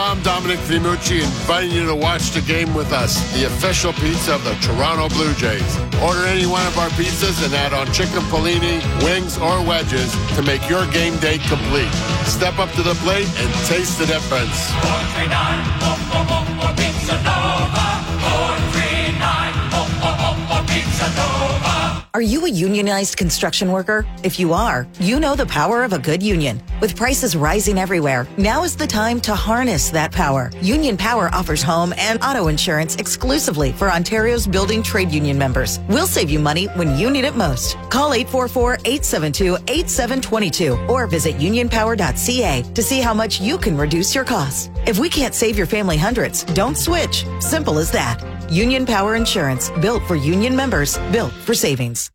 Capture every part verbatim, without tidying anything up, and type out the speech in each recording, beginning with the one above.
I'm Dominic Fimucci, inviting you to watch the game with us, the official pizza of the Toronto Blue Jays. Order any one of our pizzas and add on chicken pellini, wings, or wedges to make your game day complete. Step up to the plate and taste the difference. four three nine, oh, oh, oh, oh, Pizza Nova. four three nine, oh, oh, oh, oh, Pizza Nova. Are you a unionized construction worker? If you are, you know the power of a good union. With prices rising everywhere, now is the time to harness that power. Union Power offers home and auto insurance exclusively for Ontario's building trade union members. We'll save you money when you need it most. Call eight four four, eight seven two, eight seven two two or visit union power dot c a to see how much you can reduce your costs. If we can't save your family hundreds, don't switch. Simple as that. Union Power Insurance, built for union members, built for savings.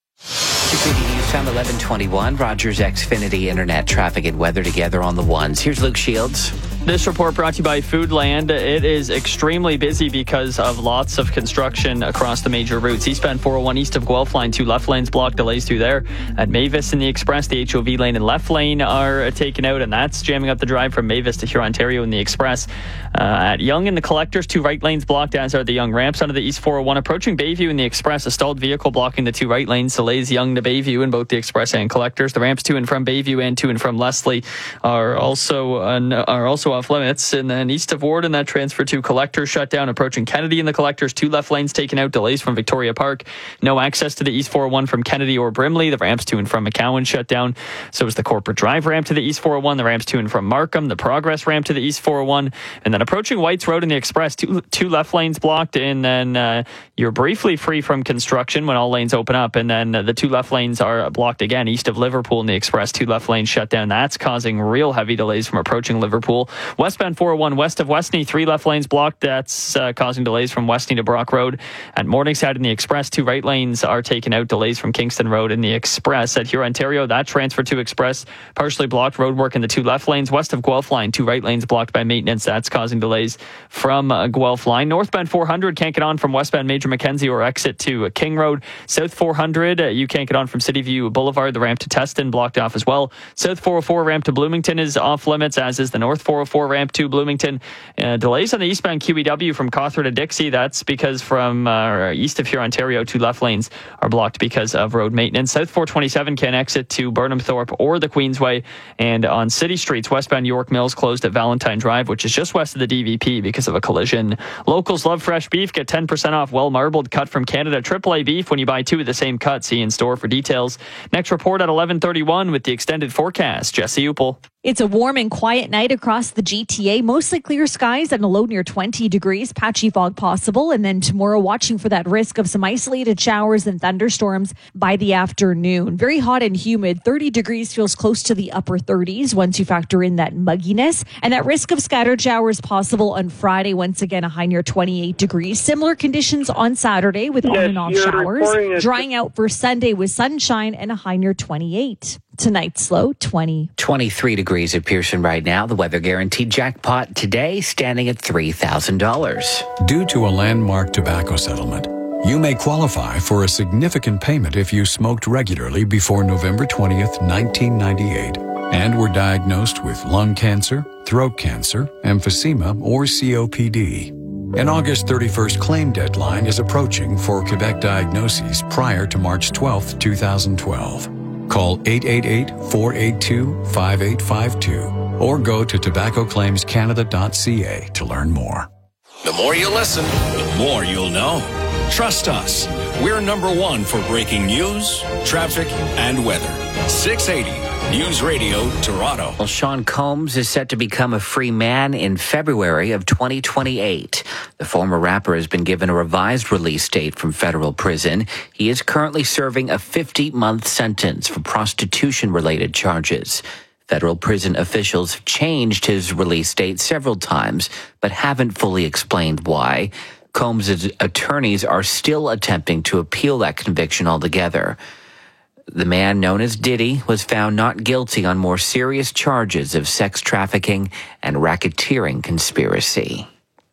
City News Time eleven twenty-one. Rogers Xfinity Internet traffic and weather together on the ones. Here's Luke Shields. This report brought to you by Foodland. It is extremely busy because of lots of construction across the major routes. Eastbound four oh one east of Guelph line, two left lanes blocked, delays through there. At Mavis and the Express, the H O V lane and left lane are taken out, and that's jamming up the drive from Mavis to Huron, Ontario in the Express. Uh, at Yonge and the Collectors, two right lanes blocked, as are the Yonge ramps onto the East four oh one. Approaching Bayview in the Express, a stalled vehicle blocking the two right lanes delays Yonge to Bayview in both the Express and Collectors. The ramps to and from Bayview and to and from Leslie are also uh, are also off limits. And then east of Warden, that transfer to Collectors shut down. Approaching Kennedy in the Collectors, two left lanes taken out, delays from Victoria Park. No access to the East four oh one from Kennedy or Brimley. The ramps to and from McCowan shut down. So is the Corporate Drive ramp to the East four oh one, the ramps to and from Markham, the Progress ramp to the East four oh one, and then approaching Whites Road in the Express, two, two left lanes blocked, and then uh, you're briefly free from construction when all lanes open up, and then uh, the two left lanes are blocked again east of Liverpool in the Express, two left lanes shut down. That's causing real heavy delays from approaching Liverpool. Westbound four oh one west of Westney, three left lanes blocked. That's uh, causing delays from Westney to Brock Road. At Morningside in the Express, two right lanes are taken out, delays from Kingston Road in the Express. At Huron, Ontario, that transfer to Express partially blocked, roadwork in the two left lanes. West of Guelph line, two right lanes blocked by maintenance. That's causing delays from uh, Guelph line. Northbound four hundred can't get on from westbound Major Mackenzie or exit to uh, King Road. South four hundred, uh, you can't get on from City View Boulevard. The ramp to Teston blocked off as well. South four oh four ramp to Bloomington is off limits, as is the North four oh four ramp to Bloomington. Uh, delays on the eastbound Q E W from Cawthron to Dixie. That's because from uh, east of Huron, Ontario, two left lanes are blocked because of road maintenance. South four twenty-seven can exit to Burnham Thorpe or the Queensway. And on city streets, westbound York Mills closed at Valentine Drive, which is just west of the D V P because of a collision. Locals love fresh beef. Get ten percent off well-marbled cut from Canada triple A beef when you buy two of the same cut. See in store for details. Next report at eleven thirty-one with the extended forecast. Jesse Upel. It's a warm and quiet night across the G T A. Mostly clear skies and a low near twenty degrees. Patchy fog possible. And then tomorrow, watching for that risk of some isolated showers and thunderstorms by the afternoon. Very hot and humid. thirty degrees feels close to the upper thirties once you factor in that mugginess. And that risk of scattered showers possible on Friday. Once again, a high near twenty-eight degrees. Similar conditions on Saturday with yes, on and off showers. Drying out for Sunday with sunshine and a high near twenty-eight. Tonight's low, twenty. twenty-three degrees at Pearson right now. The weather guaranteed jackpot today standing at three thousand dollars. Due to a landmark tobacco settlement, you may qualify for a significant payment if you smoked regularly before November twentieth, nineteen ninety-eight, and were diagnosed with lung cancer, throat cancer, emphysema, or C O P D. An August thirty-first claim deadline is approaching for Quebec diagnoses prior to March twelfth, twenty twelve. Call eight eight eight, four eight two, five eight five two or go to tobacco claims canada dot c a to learn more. The more you listen, the more you'll know. Trust us. We're number one for breaking news, traffic, and weather. six eighty News Radio Toronto. Well, Sean Combs is set to become a free man in February of twenty twenty-eight. The former rapper has been given a revised release date from federal prison. He is currently serving a fifty-month sentence for prostitution-related charges. Federal prison officials have changed his release date several times, but haven't fully explained why. Combs' attorneys are still attempting to appeal that conviction altogether. The man known as Diddy was found not guilty on more serious charges of sex trafficking and racketeering conspiracy.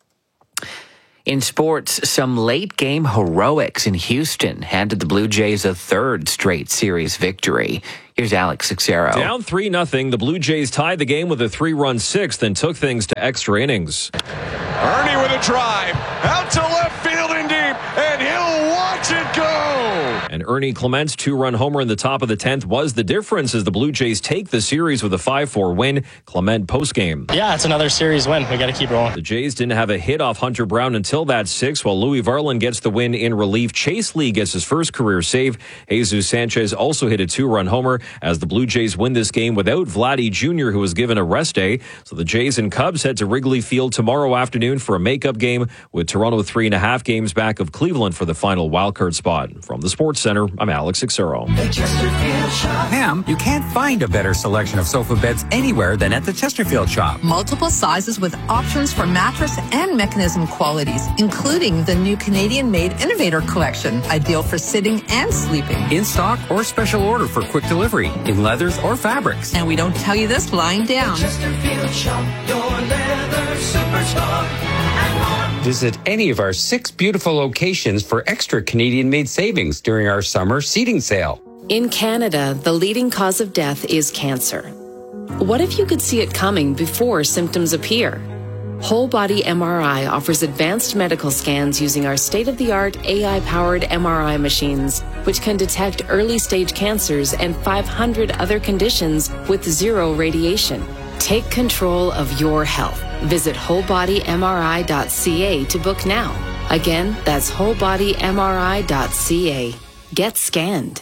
In sports, some late-game heroics in Houston handed the Blue Jays a third straight series victory. Here's Alex Sixero. Down three nothing, the Blue Jays tied the game with a three-run sixth and took things to extra innings. Ernie with a drive, out to left field and deep, and he'll watch it go! And Ernie Clement's two-run homer in the top of the tenth was the difference as the Blue Jays take the series with a five four win. Clement postgame. Yeah, it's another series win. We got to keep rolling. The Jays didn't have a hit off Hunter Brown until that sixth, while Louis Varland gets the win in relief. Chase Lee gets his first career save. Jesus Sanchez also hit a two-run homer as the Blue Jays win this game without Vladdy Junior, who was given a rest day. So the Jays and Cubs head to Wrigley Field tomorrow afternoon for a makeup game, with Toronto three and a half games back of Cleveland for the final wildcard spot. From the Sports Center, I'm Alex Sixero. Pam, you can't find a better selection of sofa beds anywhere than at the Chesterfield shop. Multiple sizes with options for mattress and mechanism qualities, including the new Canadian-made Innovator Collection, ideal for sitting and sleeping. In stock or special order for quick delivery, in leathers or fabrics. And we don't tell you this lying down. Chesterfield Shop, your leather superstore. Visit any of our six beautiful locations for extra Canadian-made savings during our summer seating sale. In Canada, the leading cause of death is cancer. What if you could see it coming before symptoms appear? Whole Body M R I offers advanced medical scans using our state-of-the-art A I-powered M R I machines, which can detect early-stage cancers and five hundred other conditions with zero radiation. Take control of your health. Visit whole body M R I dot C A to book now. Again, that's whole body M R I dot C A. Get scanned.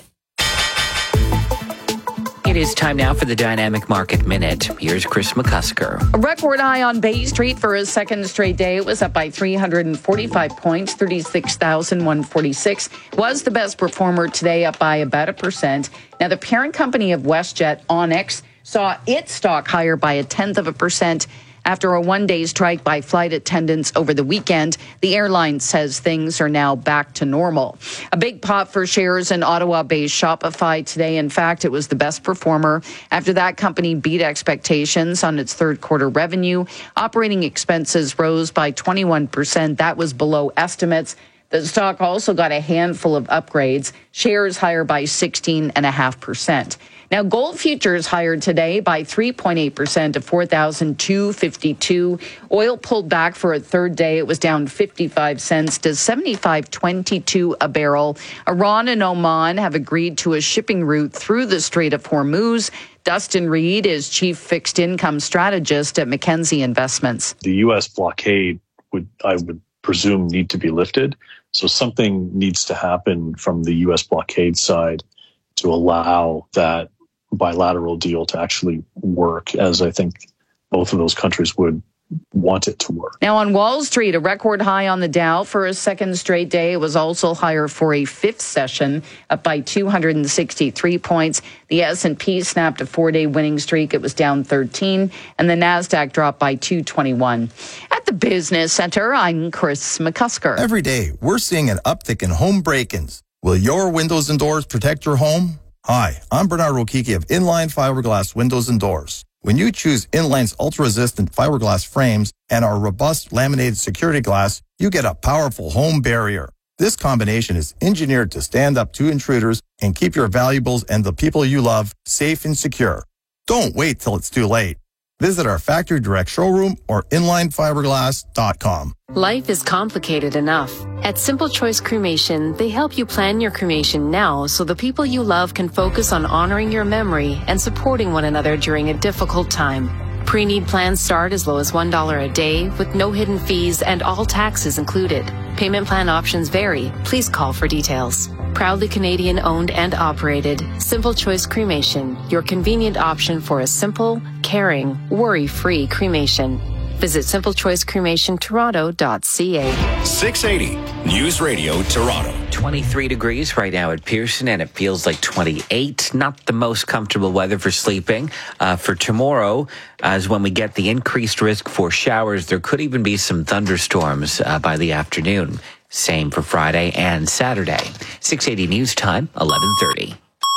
It is time now for the Dynamic Market Minute. Here's Chris McCusker. A record high on Bay Street for a second straight day. It was up by three hundred forty-five points, thirty-six thousand one hundred forty-six. Was the best performer today, up by about a percent. Now, the parent company of WestJet, Onyx, saw its stock higher by a tenth of a percent after a one-day strike by flight attendants over the weekend. The airline says things are now back to normal. A big pop for shares in Ottawa-based Shopify today. In fact, it was the best performer after that company beat expectations on its third quarter revenue. Operating expenses rose by twenty-one percent. That was below estimates. The stock also got a handful of upgrades. Shares higher by sixteen point five percent. Now, gold futures higher today by three point eight percent to four thousand two hundred fifty-two. Oil pulled back for a third day. It was down fifty-five cents to seventy-five twenty-two a barrel. Iran and Oman have agreed to a shipping route through the Strait of Hormuz. Dustin Reed is chief fixed income strategist at Mackenzie Investments. The U S blockade would, I would presume, need to be lifted. So something needs to happen from the U S blockade side to allow that bilateral deal to actually work, as I think both of those countries would want it to work. Now on Wall Street, a record high on the Dow for a second straight day. It was also higher for a fifth session, up by two hundred sixty-three points. The S and P snapped a four-day winning streak. It was down thirteen, and the NASDAQ dropped by two twenty-one. At the Business Center, I'm Chris McCusker. Every day, we're seeing an uptick in home break-ins. Will your windows and doors protect your home? Hi, I'm Bernard Rokiki of Inline Fiberglass Windows and Doors. When you choose Inline's ultra-resistant fiberglass frames and our robust laminated security glass, you get a powerful home barrier. This combination is engineered to stand up to intruders and keep your valuables and the people you love safe and secure. Don't wait till it's too late. Visit our factory direct showroom or inline fiberglass dot com. Life is complicated enough. At Simple Choice Cremation, they help you plan your cremation now so the people you love can focus on honoring your memory and supporting one another during a difficult time. Pre-need plans start as low as one dollar a day with no hidden fees and all taxes included. Payment plan options vary. Please call for details. Proudly Canadian owned and operated, Simple Choice Cremation, your convenient option for a simple, caring, worry-free cremation. Visit simple choice cremation toronto dot c a. six eighty News Radio Toronto. twenty-three degrees right now at Pearson, and it feels like twenty-eight. Not the most comfortable weather for sleeping. Uh, for tomorrow, as when we get the increased risk for showers, there could even be some thunderstorms uh, by the afternoon. Same for Friday and Saturday. six eighty News Time, eleven thirty.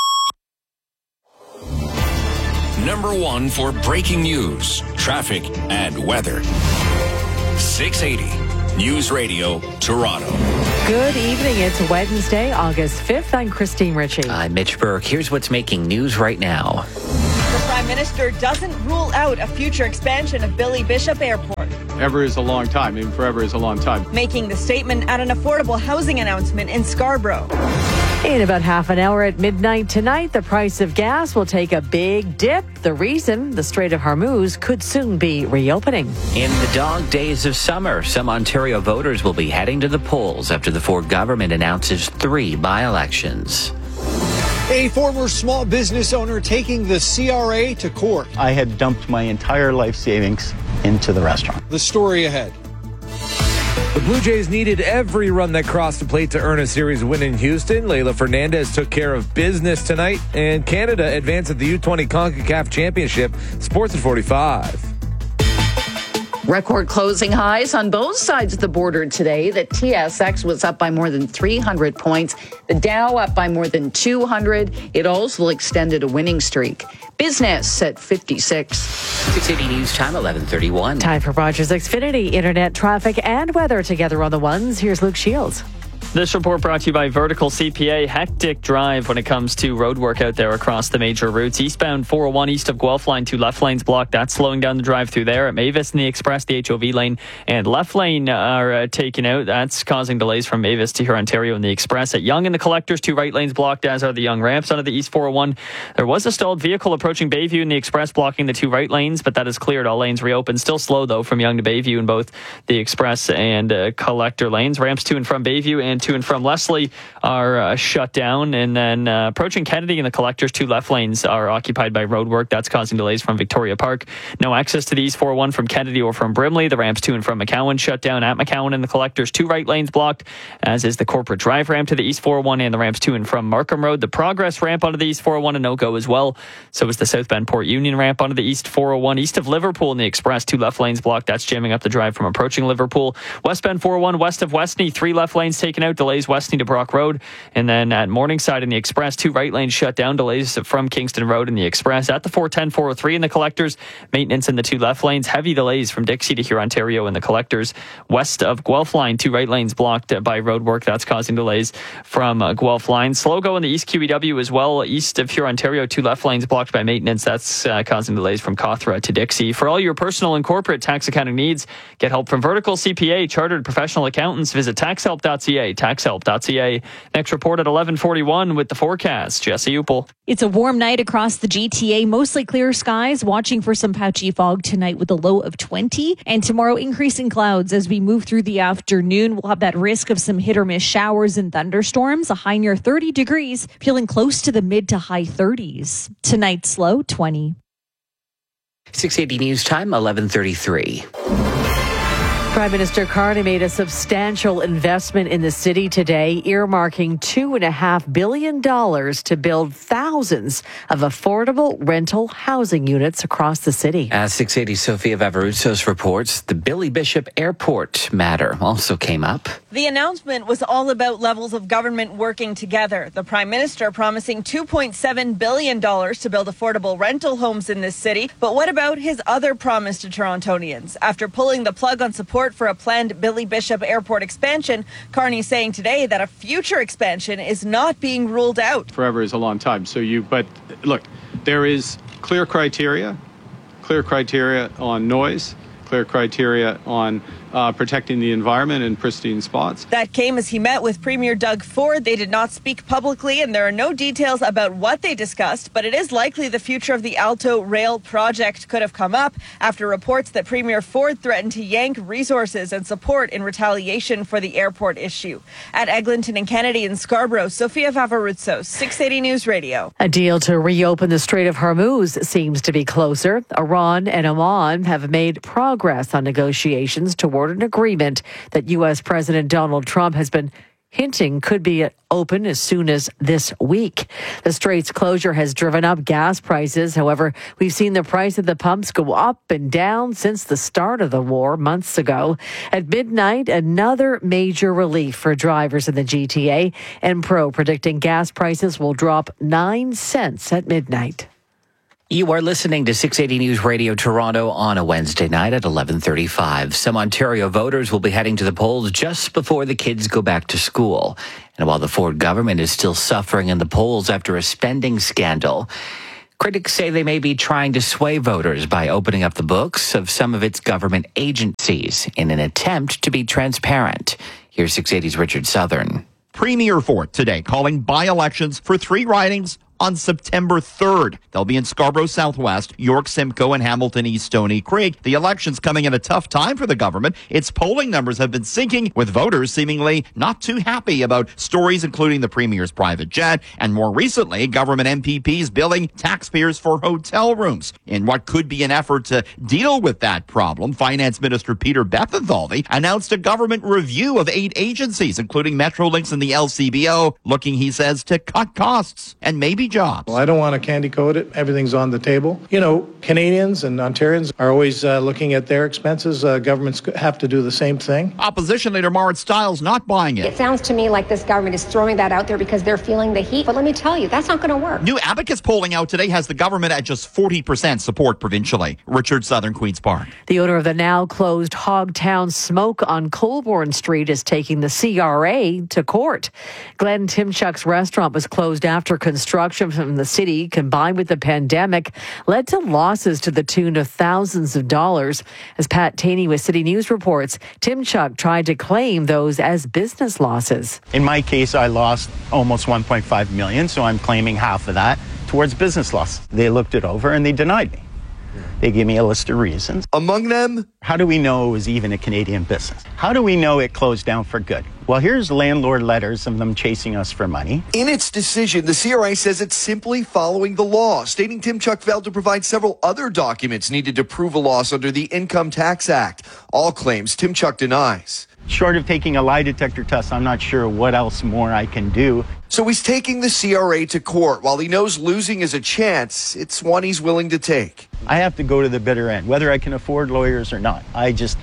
Number one for breaking news, traffic, and weather. six eighty News Radio Toronto. Good evening. It's Wednesday, August fifth. I'm Christine Ritchie. I'm Mitch Burke. Here's what's making news right now. The Prime Minister doesn't rule out a future expansion of Billy Bishop Airport. Ever is a long time. Even forever is a long time. Making the statement at an affordable housing announcement in Scarborough. In about half an hour at midnight tonight, the price of gas will take a big dip. The reason, the Strait of Hormuz could soon be reopening. In the dog days of summer, some Ontario voters will be heading to the polls after the Ford government announces three by-elections. A former small business owner taking the C R A to court. I had dumped my entire life savings into the restaurant. The story ahead. The Blue Jays needed every run that crossed the plate to earn a series win in Houston. Leila Fernandez took care of business tonight, and Canada advanced at the U twenty CONCACAF Championship. Sports at forty-five. Record closing highs on both sides of the border today. The T S X was up by more than three hundred points. The Dow up by more than two hundred. It also extended a winning streak. Business at fifty-six. six eighty News Time, eleven thirty-one. Time for Rogers Xfinity. Internet, traffic, and weather together on the ones. Here's Luke Shields. This report brought to you by Vertical C P A. Hectic drive when it comes to road work out there across the major routes. Eastbound four oh one east of Guelph line, two left lanes blocked. That's slowing down the drive through there. At Mavis and the Express, the H O V lane and left lane are uh, taken out. That's causing delays from Mavis to here Ontario and the Express. At Yonge and the Collectors, two right lanes blocked, as are the Yonge ramps onto the East four oh one. There was a stalled vehicle approaching Bayview and the Express blocking the two right lanes, but that is cleared. All lanes reopened. Still slow, though, from Yonge to Bayview in both the Express and uh, Collector lanes. Ramps to and from Bayview and to and from Leslie are uh, shut down, and then uh, approaching Kennedy and the Collectors, two left lanes are occupied by road work. That's causing delays from Victoria Park. No access to the East four oh one from Kennedy or from Brimley. The ramps to and from McCowan shut down. At McCowan and the Collectors, two right lanes blocked, as is the Corporate Drive ramp to the East four oh one and the ramps to and from Markham Road. The Progress ramp onto the East four oh one a no-go as well. So is the South Bend Port Union ramp onto the East four oh one. East of Liverpool and the Express, two left lanes blocked. That's jamming up the drive from approaching Liverpool. West Bend four oh one west of Westney, three left lanes taken out. Delays Westney to Brock Road. And then at Morningside in the Express, two right lanes shut down. Delays from Kingston Road in the Express. At the four ten, four oh three in the Collectors, maintenance in the two left lanes. Heavy delays from Dixie to here Ontario in the Collectors. West of Guelph line, two right lanes blocked by road work. That's causing delays from uh, Guelph line. Slow go in the East Q E W as well. East of here Ontario, two left lanes blocked by maintenance. That's uh, causing delays from Cawthra to Dixie. For all your personal and corporate tax accounting needs, get help from Vertical C P A, chartered professional accountants. Visit tax help dot c a, tax help dot c a. Next report at eleven forty-one with the forecast. Jesse Upel. It's a warm night across the G T A, mostly clear skies, watching for some patchy fog tonight with a low of twenty. And tomorrow, increasing clouds as we move through the afternoon. We'll have that risk of some hit or miss showers and thunderstorms, a high near thirty degrees, feeling close to the mid to high thirties. Tonight's low, twenty. six eighty News Time, eleven thirty-three. Prime Minister Carney made a substantial investment in the city today, earmarking two and a half billion dollars to build thousands of affordable rental housing units across the city. As six eighty Sophia Vavarutsos reports, the Billy Bishop Airport matter also came up. The announcement was all about levels of government working together. The Prime Minister promising two point seven billion dollars to build affordable rental homes in this city. But what about his other promise to Torontonians? After pulling the plug on support for a planned Billy Bishop Airport expansion, Carney saying today that a future expansion is not being ruled out. Forever is a long time. So you, but look, there is clear criteria, clear criteria on noise, clear criteria on uh, protecting the environment in pristine spots. That came as he met with Premier Doug Ford. They did not speak publicly, and there are no details about what they discussed, but it is likely the future of the Alto Rail project could have come up after reports that Premier Ford threatened to yank resources and support in retaliation for the airport issue. At Eglinton and Kennedy in Scarborough, Sophia Vavarutsos, six eighty News Radio. A deal to reopen the Strait of Hormuz seems to be closer. Iran and Oman have made progress on negotiations toward an agreement that U S President Donald Trump has been hinting could be open as soon as this week. The strait's closure has driven up gas prices. However, we've seen the price of the pumps go up and down since the start of the war months ago. At midnight, another major relief for drivers in the G T A. Enpro predicting gas prices will drop nine cents at midnight. You are listening to six eighty News Radio Toronto on a Wednesday night at eleven thirty-five. Some Ontario voters will be heading to the polls just before the kids go back to school. And while the Ford government is still suffering in the polls after a spending scandal, critics say they may be trying to sway voters by opening up the books of some of its government agencies in an attempt to be transparent. Here's six eighty's Richard Southern. Premier Ford today calling by-elections for three ridings on September third. They'll be in Scarborough Southwest, York Simcoe, and Hamilton East Stony Creek. The election's coming at a tough time for the government. Its polling numbers have been sinking, with voters seemingly not too happy about stories including the Premier's private jet, and more recently, government M P Ps billing taxpayers for hotel rooms. In what could be an effort to deal with that problem, Finance Minister Peter Bethlenfalvy announced a government review of eight agencies, including Metrolinx and the L C B O, looking, he says, to cut costs and maybe jobs. Well, I don't want to candy coat it. Everything's on the table. You know, Canadians and Ontarians are always uh, looking at their expenses. Uh, governments have to do the same thing. Opposition leader Marit Stiles not buying it. It sounds to me like this government is throwing that out there because they're feeling the heat. But let me tell you, that's not going to work. New Abacus polling out today has the government at just forty percent support provincially. Richard Southern, Queen's Park. The owner of the now closed Hogtown Smoke on Colborne Street is taking the C R A to court. Glenn Timchuk's restaurant was closed after construction from the city, combined with the pandemic, led to losses to the tune of thousands of dollars. As Pat Taney with City News reports, Timchuk tried to claim those as business losses. In my case, I lost almost one point five million dollars, so I'm claiming half of that towards business loss. They looked it over and they denied me. They gave me a list of reasons. Among them, how do we know it was even a Canadian business? How do we know it closed down for good? Well, here's landlord letters of them chasing us for money. In its decision, the C R A says it's simply following the law, stating Timchuk failed to provide several other documents needed to prove a loss under the Income Tax Act. All claims Timchuk denies. Short of taking a lie detector test, I'm not sure what else more I can do. So he's taking the C R A to court. While he knows losing is a chance, it's one he's willing to take. I have to go to the bitter end, whether I can afford lawyers or not. I just,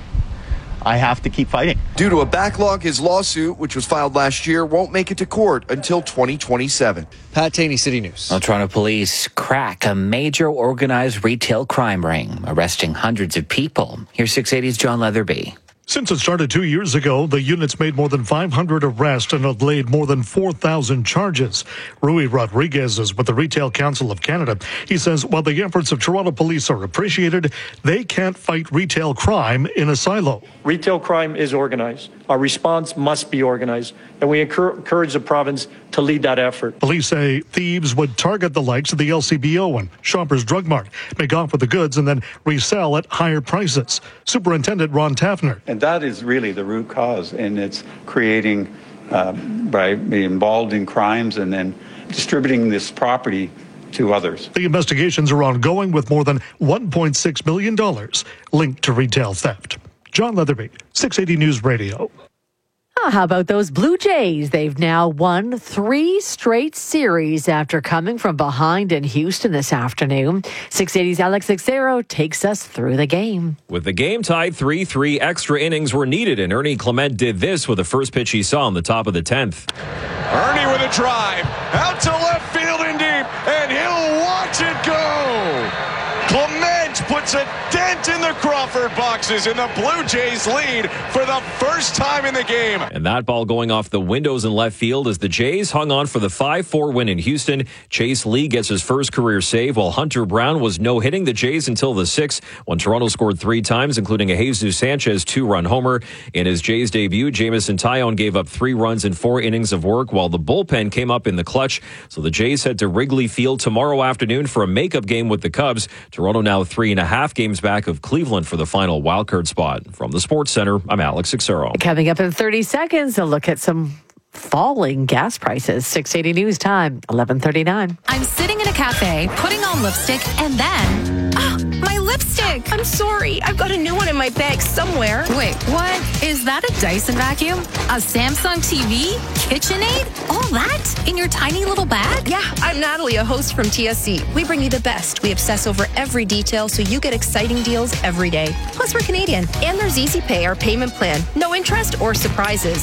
I have to keep fighting. Due to a backlog, his lawsuit, which was filed last year, won't make it to court until twenty twenty-seven. Pat Taney, City News. Well, Toronto police crack a major organized retail crime ring, arresting hundreds of people. Here's six eighty's John Leatherby. Since it started two years ago, the unit's made more than five hundred arrests and have laid more than four thousand charges. Rui Rodriguez is with the Retail Council of Canada. He says while the efforts of Toronto police are appreciated, they can't fight retail crime in a silo. Retail crime is organized. Our response must be organized, and we encourage the province to lead that effort. Police say thieves would target the likes of the L C B O and Shoppers Drug Mart, make off with the goods, and then resell at higher prices. Superintendent Ron Taffner. And that is really the root cause, and it's creating, um, by being involved in crimes and then distributing this property to others. The investigations are ongoing with more than one point six million dollars linked to retail theft. John Leatherby, six eighty News Radio. Oh, how about those Blue Jays? They've now won three straight series after coming from behind in Houston this afternoon. six eighty's Alex Xero takes us through the game. With the game tied three three, extra innings were needed, and Ernie Clement did this with the first pitch he saw on the top of the tenth. Ernie with a drive, out to left field and deep, and he'll watch it go. Clement puts a dent in the Crawford boxes, and the Blue Jays lead for the first time in the game. And that ball going off the windows in left field as the Jays hung on for the five four win in Houston. Chase Lee gets his first career save, while Hunter Brown was no-hitting the Jays until the sixth, when Toronto scored three times, including a Jesus Sanchez two-run homer. In his Jays debut, Jamison Tyone gave up three runs in four innings of work, while the bullpen came up in the clutch. So the Jays head to Wrigley Field tomorrow afternoon for a makeup game with the Cubs. Toronto now three and a half games back of Cleveland for the final wildcard spot. From the Sports Center, I'm Alex Xero. Coming up in thirty seconds, a look at some falling gas prices. six eighty News Time, eleven thirty-nine. I'm sitting in a cafe, putting on lipstick, and then... Oh, my lipstick! I'm sorry. I've got a new one in my bag somewhere. Wait, what? Is that a Dyson vacuum? A Samsung T V? KitchenAid? All that? In your tiny little bag? Yeah, I'm Natalie, a host from T S C. We bring you the best. We obsess over every detail so you get exciting deals every day. Plus, we're Canadian. And there's Easy Pay, our payment plan. No interest or surprises.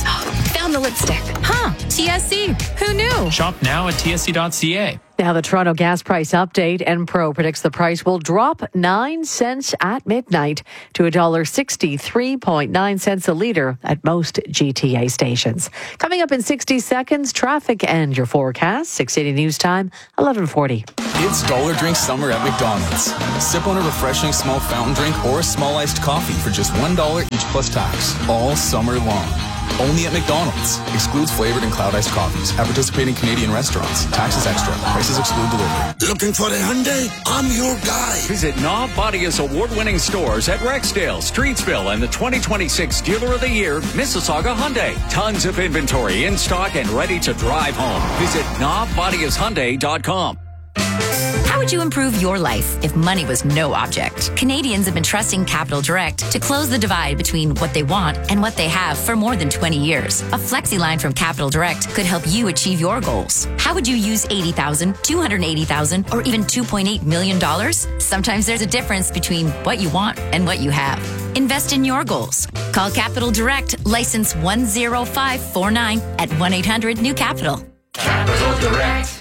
Found the lipstick. Huh, T S C. Who knew? Shop now at T S C dot C A. Now the Toronto gas price update. Enpro predicts the price will drop nine cents at midnight to one dollar sixty-three point nine cents a litre at most G T A stations. Coming up in sixty seconds, traffic and your forecast. six eighty News Time, eleven forty. It's Dollar Drink Summer at McDonald's. Sip on a refreshing small fountain drink or a small iced coffee for just one dollar each plus tax all summer long. Only at McDonald's. Excludes flavored and cloud iced coffees at participating Canadian restaurants. Taxes extra. Prices exclude delivery. Looking for a Hyundai? I'm your guy. Visit Knob Bodia's award-winning stores at Rexdale, Streetsville, and the twenty twenty-six Dealer of the Year, Mississauga Hyundai. Tons of inventory in stock and ready to drive home. Visit knob bodias hyundai dot com. How would you improve your life if money was no object? Canadians have been trusting Capital Direct to close the divide between what they want and what they have for more than twenty years. A flexi line from Capital Direct could help you achieve your goals. How would you use eighty thousand dollars, two hundred eighty thousand dollars, or even two point eight million dollars? Sometimes there's a difference between what you want and what you have. Invest in your goals. Call Capital Direct, license one zero five four nine at one eight hundred new capital. Capital Direct.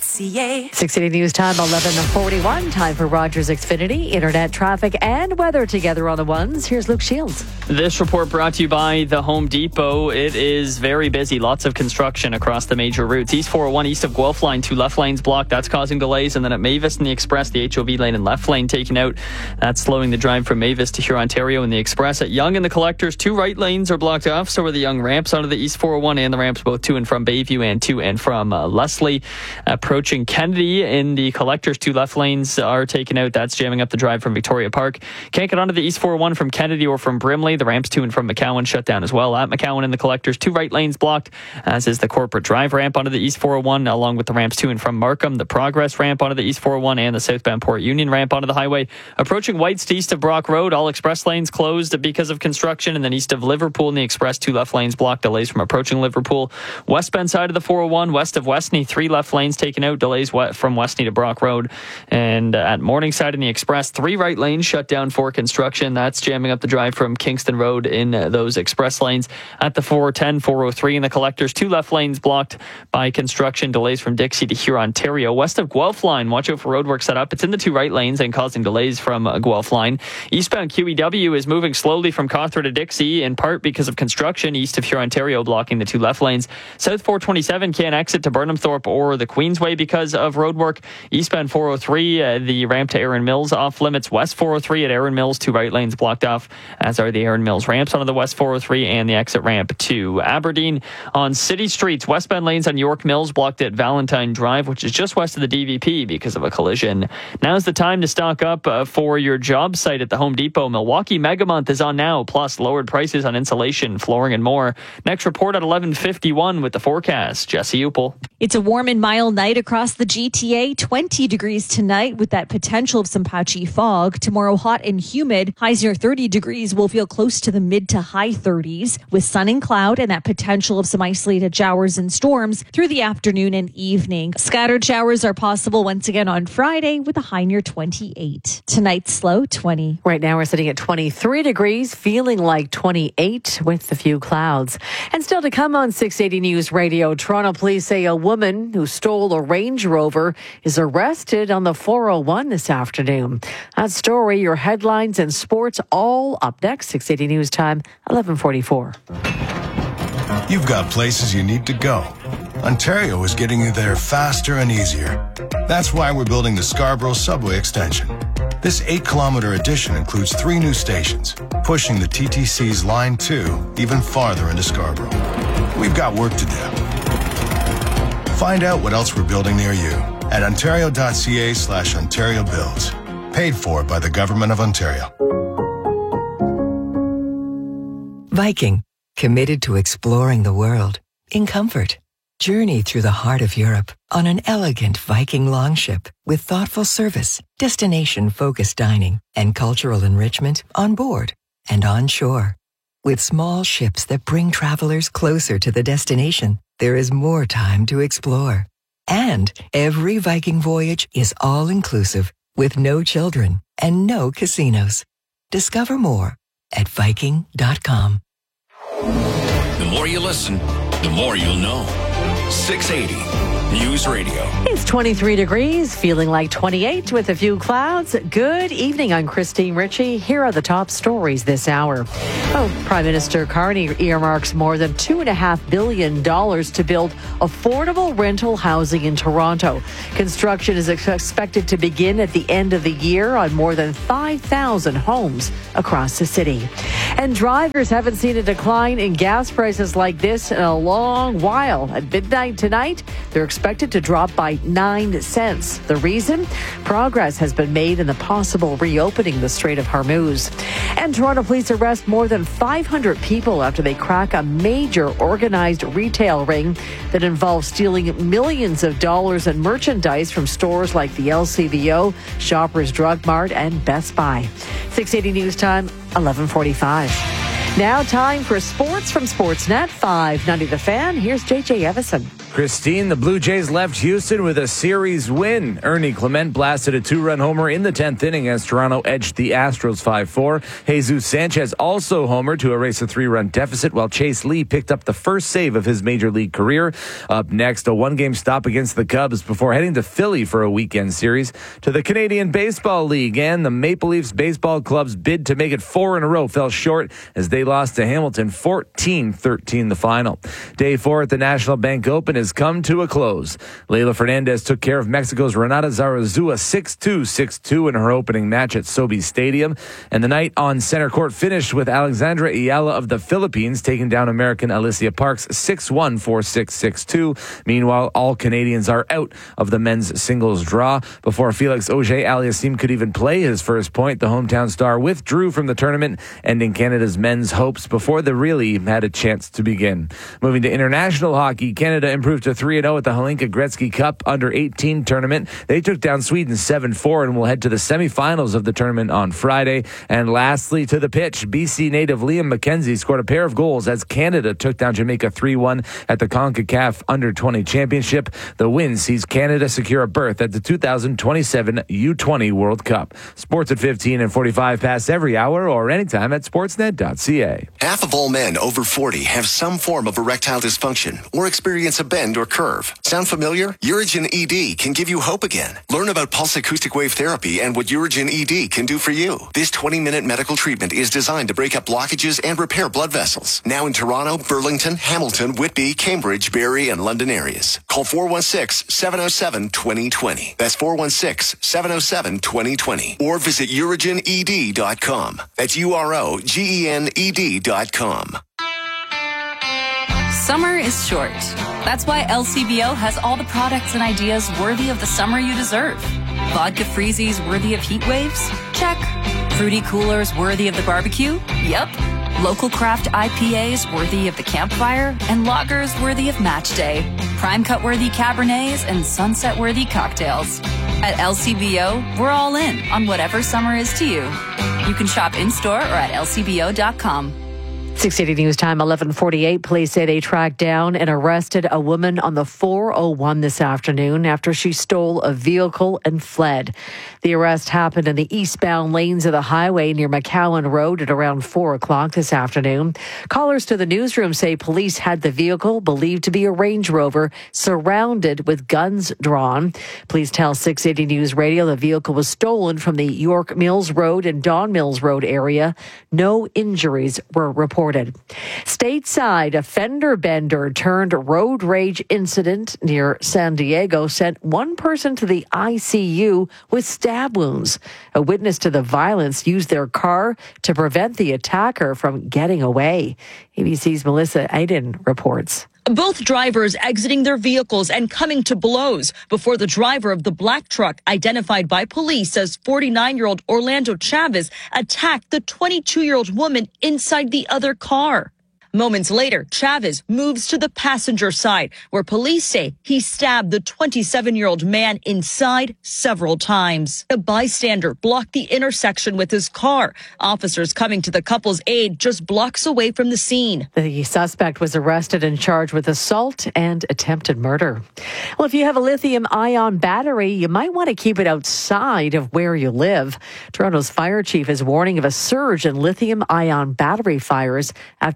six eighty News Time, eleven forty-one. Time for Rogers Xfinity, internet traffic and weather together on the ones. Here's Luke Shields. This report brought to you by the Home Depot. It is very busy. Lots of construction across the major routes. East four oh one east of Guelph line, two left lanes blocked. That's causing delays. And then at Mavis and the Express, the H O V lane and left lane taken out. That's slowing the drive from Mavis to Huron, Ontario and the Express. At Yonge and the Collectors, two right lanes are blocked off. So are the Yonge ramps onto the East four oh one and the ramps both to and from Bayview and to and from uh, Leslie. Approaching Kennedy in the Collectors, two left lanes are taken out. That's jamming up the drive from Victoria Park. Can't get onto the East four oh one from Kennedy or from Brimley. The ramps to and from McCowan shut down as well. At McCowan and the Collectors, two right lanes blocked, as is the Corporate Drive ramp onto the East four oh one, along with the ramps to and from Markham, the Progress ramp onto the East four oh one, and the southbound Port Union ramp onto the highway. Approaching Whites to east of Brock Road, all express lanes closed because of construction, and then east of Liverpool in the Express, two left lanes blocked, delays from approaching Liverpool. Westbound side of the four oh one, west of Westney, three left lanes taken out, delays from Westney to Brock Road. And at Morningside in the Express, three right lanes shut down for construction. That's jamming up the drive from Kingston Road in uh, those express lanes. At the four ten, four oh three in the Collectors, two left lanes blocked by construction, delays from Dixie to Huron, Ontario. West of Guelph line, watch out for roadwork set up. It's in the two right lanes and causing delays from uh, Guelph line. Eastbound Q E W is moving slowly from Cawthra to Dixie, in part because of construction east of Huron, Ontario, blocking the two left lanes. South four twenty-seven can't exit to Burnhamthorpe or the Queensway because of roadwork. Eastbound four oh three, uh, the ramp to Erin Mills off limits. West four oh three at Erin Mills, two right lanes blocked off, as are the Erin Mills ramps onto the West four oh three and the exit ramp to Aberdeen. On city streets, westbound lanes on York Mills blocked at Valentine Drive, which is just west of the D V P because of a collision. Now's the time to stock up uh, for your job site at the Home Depot. Milwaukee Mega Month is on now, plus lowered prices on insulation, flooring, and more. Next report at eleven fifty-one with the forecast. Jesse Upel. It's a warm and mild night across the G T A. twenty degrees tonight with that potential of some patchy fog. Tomorrow, hot and humid. Highs near thirty degrees will feel close to the mid to high thirties with sun and cloud and that potential of some isolated showers and storms through the afternoon and evening. Scattered showers are possible once again on Friday with a high near twenty-eight. Tonight's low, twenty. Right now we're sitting at twenty-three degrees, feeling like twenty-eight with a few clouds. And still to come on six eighty News Radio, Toronto police say a woman who stole a Range Rover is arrested on the four oh one this afternoon. That story, your headlines and sports all up next. six eighty News Time, eleven forty-four. You've got places you need to go. Ontario is getting you there faster and easier. That's why we're building the Scarborough Subway Extension. This eight-kilometer addition includes three new stations, pushing the T T C's Line two even farther into Scarborough. We've got work to do. Find out what else we're building near you at ontario.ca slash Ontario Builds. Paid for by the Government of Ontario. Viking, committed to exploring the world in comfort. Journey through the heart of Europe on an elegant Viking longship with thoughtful service, destination-focused dining, and cultural enrichment on board and on shore. With small ships that bring travelers closer to the destination, there is more time to explore. And every Viking voyage is all-inclusive with no children and no casinos. Discover more at Viking dot com. The more you listen, the more you'll know. six eighty News Radio. It's twenty-three degrees, feeling like twenty-eight with a few clouds. Good evening, I'm Christine Ritchie. Here are the top stories this hour. Oh, Prime Minister Carney earmarks more than two point five billion dollars to build affordable rental housing in Toronto. Construction is expected to begin at the end of the year on more than five thousand homes across the city. And drivers haven't seen a decline in gas prices like this in a long while. At midnight tonight, they're expected to drop by nine cents. The reason? Progress has been made in the possible reopening the Strait of Hormuz. And Toronto police arrest more than five hundred people after they crack a major organized retail ring that involves stealing millions of dollars in merchandise from stores like the L C B O, Shoppers Drug Mart, and Best Buy. six eighty News Time, eleven forty-five. Now time for sports from Sportsnet five ninety The Fan. Here's J J Evison. Christine, the Blue Jays left Houston with a series win. Ernie Clement blasted a two-run homer in the tenth inning as Toronto edged the Astros five four. Jesus Sanchez also homered to erase a three-run deficit, while Chase Lee picked up the first save of his major league career. Up next, a one-game stop against the Cubs before heading to Philly for a weekend series. To the Canadian Baseball League, and the Maple Leafs Baseball Club's bid to make it four in a row fell short as they lost to Hamilton fourteen thirteen the final. Day four at the National Bank Open has come to a close. Leila Fernandez took care of Mexico's Renata Zarazua six two, six two in her opening match at Sobeys Stadium. And the night on center court finished with Alexandra Ayala of the Philippines taking down American Alicia Parks six one, four six, six two. Meanwhile, all Canadians are out of the men's singles draw. Before Felix Auger-Aliassime could even play his first point, the hometown star withdrew from the tournament, ending Canada's men's hopes before the really had a chance to begin. Moving to international hockey, Canada improved to three and oh at the Hlinka Gretzky Cup under eighteen tournament. They took down Sweden seven four and will head to the semifinals of the tournament on Friday. And lastly, to the pitch, B C native Liam McKenzie scored a pair of goals as Canada took down Jamaica three one at the CONCACAF under twenty championship. The win sees Canada secure a berth at the two thousand twenty-seven U twenty World Cup. Sports at fifteen and forty-five past every hour or anytime at sportsnet dot c a. Half of all men over forty have some form of erectile dysfunction or experience a bend or curve. Sound familiar? Urigen E D can give you hope again. Learn about pulse acoustic wave therapy and what Urigen E D can do for you. This twenty-minute medical treatment is designed to break up blockages and repair blood vessels. Now in Toronto, Burlington, Hamilton, Whitby, Cambridge, Barrie, and London areas. Call four one six, seven oh seven, two oh two oh. That's four one six, seven oh seven, two oh two oh. Or visit urigen e d dot com. That's U R O G E N E D dot com. Summer is short. That's why L C B O has all the products and ideas worthy of the summer you deserve. Vodka freezies worthy of heat waves? Check. Fruity coolers worthy of the barbecue? Yep. Local craft I P As worthy of the campfire? And lagers worthy of match day. Prime cut worthy Cabernets and sunset worthy cocktails. At L C B O, we're all in on whatever summer is to you. You can shop in-store or at L C B O dot com. six eighty News Time, eleven forty-eight. Police say they tracked down and arrested a woman on the four oh one this afternoon after she stole a vehicle and fled. The arrest happened in the eastbound lanes of the highway near McCowan Road at around four o'clock this afternoon. Callers to the newsroom say police had the vehicle, believed to be a Range Rover, surrounded with guns drawn. Police tell six eighty News Radio the vehicle was stolen from the York Mills Road and Don Mills Road area. No injuries were reported. Stateside, a fender bender turned road rage incident near San Diego sent one person to the I C U with stab wounds. A witness to the violence used their car to prevent the attacker from getting away. A B C's Melissa Aiden reports. Both drivers exiting their vehicles and coming to blows before the driver of the black truck, identified by police as forty-nine-year-old Orlando Chavez, attacked the twenty-two-year-old woman inside the other car. Moments later, Chavez moves to the passenger side, where police say he stabbed the twenty-seven-year-old man inside several times. A bystander blocked the intersection with his car. Officers coming to the couple's aid just blocks away from the scene. The suspect was arrested and charged with assault and attempted murder. Well, if you have a lithium-ion battery, you might want to keep it outside of where you live. Toronto's fire chief is warning of a surge in lithium-ion battery fires after back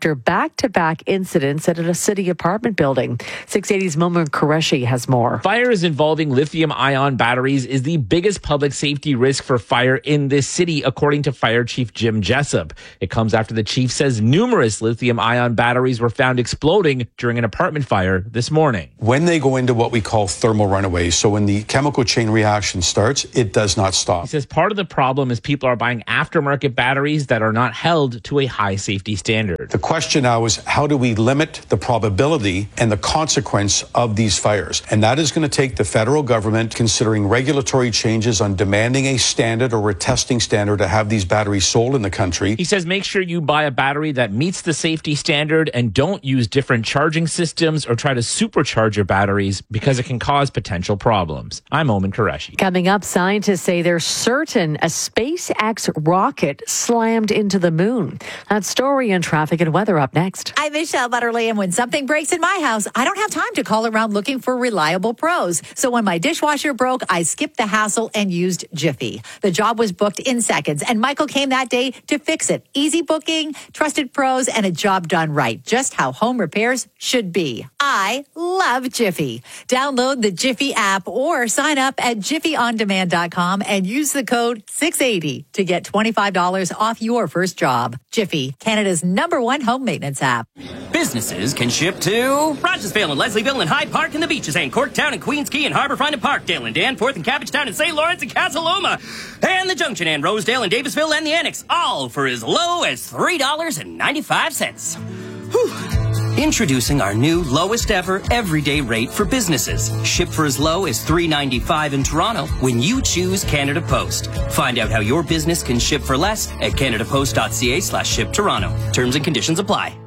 back-to-back incidents at a city apartment building. six eighty's Momin Qureshi has more. Fires involving lithium-ion batteries is the biggest public safety risk for fire in this city, according to Fire Chief Jim Jessup. It comes after the chief says numerous lithium-ion batteries were found exploding during an apartment fire this morning. When they go into what we call thermal runaways, so when the chemical chain reaction starts, it does not stop. He says part of the problem is people are buying aftermarket batteries that are not held to a high safety standard. The question now is, how do we limit the probability and the consequence of these fires? And that is going to take the federal government considering regulatory changes on demanding a standard or a testing standard to have these batteries sold in the country. He says make sure you buy a battery that meets the safety standard and don't use different charging systems or try to supercharge your batteries because it can cause potential problems. I'm Momin Qureshi. Coming up, scientists say they're certain a SpaceX rocket slammed into the moon. That story and traffic and weather up next. I'm Michelle Butterly, and when something breaks in my house, I don't have time to call around looking for reliable pros. So when my dishwasher broke, I skipped the hassle and used Jiffy. The job was booked in seconds, and Michael came that day to fix it. Easy booking, trusted pros, and a job done right. Just how home repairs should be. I love Jiffy. Download the Jiffy app or sign up at jiffy on demand dot com and use the code six eighty to get twenty-five dollars off your first job. Jiffy, Canada's number one home maintenance app. Businesses can ship to Rogersville and Leslieville and Hyde Park and the beaches and Corktown and Queens Quay and Harbourfront and Parkdale and Danforth and Cabbagetown and Saint Lawrence and Casa Loma and the Junction and Rosedale and Davisville and the Annex, all for as low as three dollars and ninety-five cents. Whew. Introducing our new lowest ever everyday rate for businesses. Ship for as low as three dollars and ninety-five cents in Toronto when you choose Canada Post. Find out how your business can ship for less at canadapost.ca slash ship Toronto. Terms and conditions apply.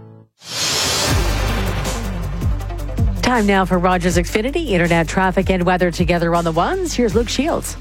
Time now for Rogers Xfinity, internet traffic and weather together on the ones. Here's Luke Shields.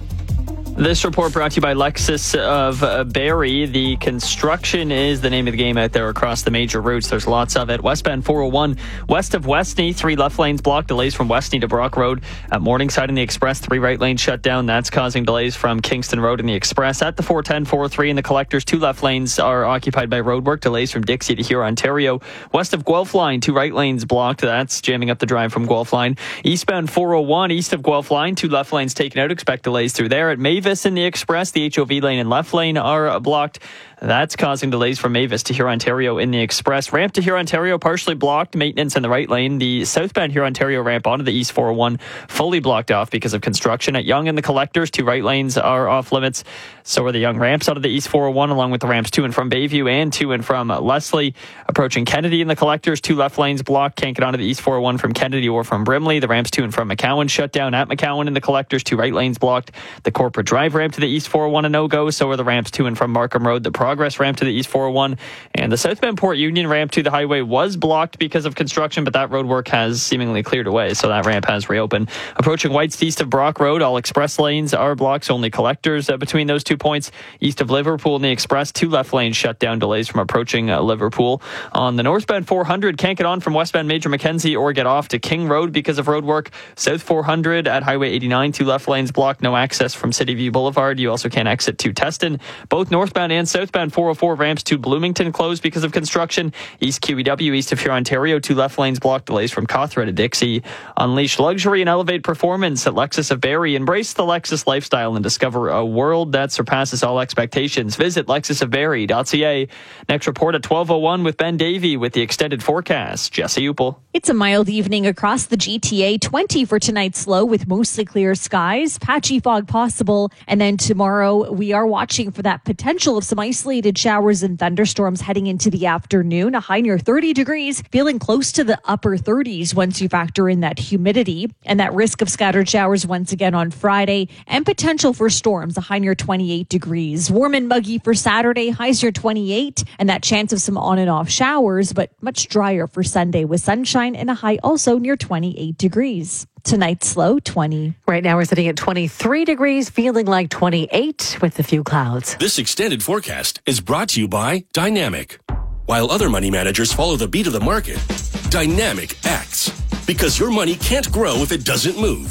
This report brought to you by Lexus of uh, Barrie. The construction is the name of the game out there across the major routes. There's lots of it. Westbound four oh one, west of Westney, three left lanes blocked. Delays from Westney to Brock Road. At Morningside in the Express, three right lanes shut down. That's causing delays from Kingston Road in the Express. At the four ten, four oh three in the Collectors, two left lanes are occupied by roadwork. Delays from Dixie to Huron, Ontario. West of Guelph Line, two right lanes blocked. That's jamming up the drive from Guelph Line. Eastbound four oh one, east of Guelph Line, two left lanes taken out. Expect delays through there. At Mavis in the Express, the H O V lane and left lane are blocked. That's causing delays from Mavis to Huron, Ontario in the Express. Ramp to Huron, Ontario partially blocked. Maintenance in the right lane. The southbound Huron, Ontario ramp onto the East four oh one fully blocked off because of construction. At Yonge and the Collectors, two right lanes are off limits. So are the Yonge ramps out of the East four oh one, along with the ramps to and from Bayview and to and from Leslie. Approaching Kennedy in the Collectors, two left lanes blocked. Can't get onto the East four oh one from Kennedy or from Brimley. The ramps to and from McCowan shut down. At McCowan in the Collectors, two right lanes blocked. The Corporate Drive ramp to the East four oh one a no-go. So are the ramps to and from Markham Road. The Progress ramp to the East four oh one and the southbound Port Union ramp to the highway was blocked because of construction, but that road work has seemingly cleared away, so that ramp has reopened. Approaching Whites east of Brock Road, all express lanes are blocked, only Collectors uh, between those two points. East of Liverpool in the Express, two left lanes shut down, delays from approaching uh, Liverpool. On the northbound four hundred, can't get on from westbound Major Mackenzie or get off to King Road because of road work. South four hundred at Highway eighty-nine, two left lanes blocked, no access from City View Boulevard. You also can't exit to Teston. Both northbound and southbound four oh four ramps to Bloomington closed because of construction. East Q E W, east of Huron, Ontario, two left lanes blocked, delays from Cawthra to Dixie. Unleash luxury and elevate performance at Lexus of Barrie. Embrace the Lexus lifestyle and discover a world that surpasses all expectations. Visit lexus of barrie dot c a. Next report at twelve oh one with Ben Davey with the extended forecast. Jesse Upel. It's a mild evening across the G T A. twenty for tonight's low with mostly clear skies. Patchy fog possible. And then tomorrow we are watching for that potential of some isolated showers and thunderstorms heading into the afternoon. A high near thirty degrees, feeling close to the upper thirties once you factor in that humidity and that risk of scattered showers once again on Friday and potential for storms. A high near twenty-eight degrees. Warm and muggy for Saturday, highs near twenty-eight, and that chance of some on and off showers, but much drier for Sunday with sunshine and a high also near twenty-eight degrees. Tonight's low, twenty. Right now we're sitting at twenty-three degrees, feeling like twenty-eight with a few clouds. This extended forecast is brought to you by Dynamic. While other money managers follow the beat of the market, Dynamic acts. Because your money can't grow if it doesn't move.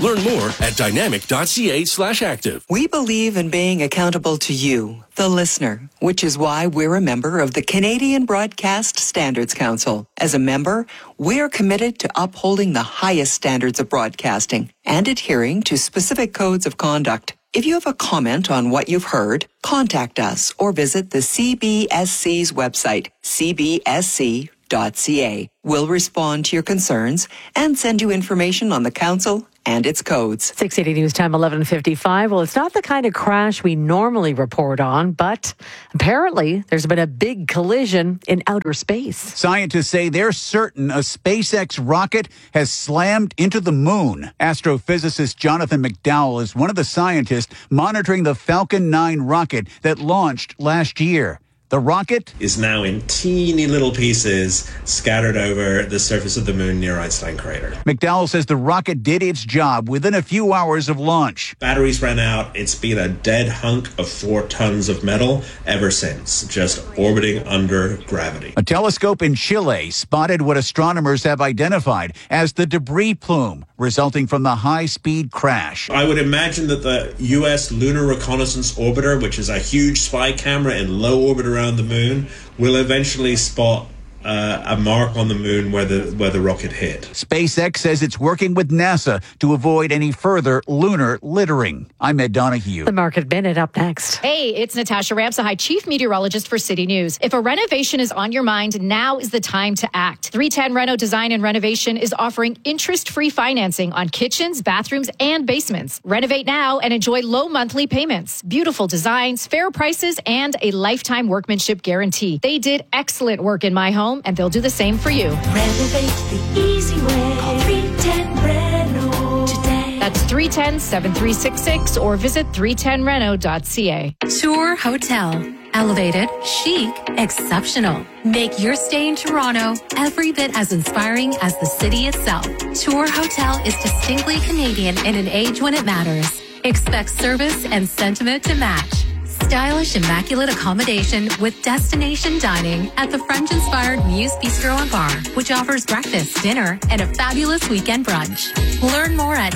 Learn more at dynamic.ca slash active. We believe in being accountable to you, the listener, which is why we're a member of the Canadian Broadcast Standards Council. As a member, we're committed to upholding the highest standards of broadcasting and adhering to specific codes of conduct. If you have a comment on what you've heard, contact us or visit the C B S C's website, c b s c dot c a. We'll respond to your concerns and send you information on the council and its codes. six eighty News Time, eleven fifty-five. Well, it's not the kind of crash we normally report on, but apparently there's been a big collision in outer space. Scientists say they're certain a SpaceX rocket has slammed into the moon. Astrophysicist Jonathan McDowell is one of the scientists monitoring the Falcon nine rocket that launched last year. The rocket is now in teeny little pieces scattered over the surface of the moon near Einstein crater. McDowell says the rocket did its job within a few hours of launch. Batteries ran out. It's been a dead hunk of four tons of metal ever since, just orbiting under gravity. A telescope in Chile spotted what astronomers have identified as the debris plume resulting from the high-speed crash. I would imagine that the U S Lunar Reconnaissance Orbiter, which is a huge spy camera in low orbit around the moon, will eventually spot uh, a mark on the moon where the where the rocket hit. SpaceX says it's working with NASA to avoid any further lunar littering. I'm Ed Donahue. The Market Minute up next. Hey, it's Natasha Ramsahai, Chief Meteorologist for City News. If a renovation is on your mind, now is the time to act. three ten Reno Design and Renovation is offering interest-free financing on kitchens, bathrooms, and basements. Renovate now and enjoy low monthly payments, beautiful designs, fair prices, and a lifetime workmanship guarantee. They did excellent work in my home, and they'll do the same for you. Renovate the easy way. Call three ten Reno today. That's three one zero, seven three six six or visit three ten reno dot c a. Tour Hotel. Elevated, chic, exceptional. Make your stay in Toronto every bit as inspiring as the city itself. Tour Hotel is distinctly Canadian in an age when it matters. Expect service and sentiment to match. Stylish, immaculate accommodation with destination dining at the French-inspired Muse Bistro and Bar, which offers breakfast, dinner, and a fabulous weekend brunch. Learn more at